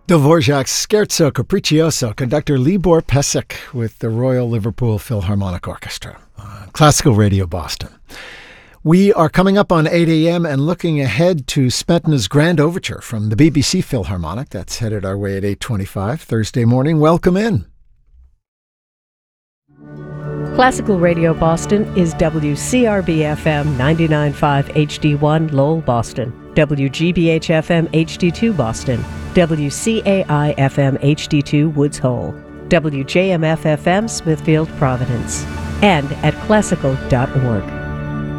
Dvorak's Scherzo Capriccioso, conductor Libor Pesek with the Royal Liverpool Philharmonic Orchestra. Classical Radio Boston. We are coming up on 8 a.m. and looking ahead to Smetana's Grand Overture from the BBC Philharmonic. That's headed our way at 8:25 Thursday morning. Welcome in. Classical Radio Boston is WCRB-FM 99.5 HD1 Lowell, Boston, WGBH-FM HD2 Boston, WCAI-FM HD2 Woods Hole, WJMF-FM Smithfield, Providence, and at classical.org.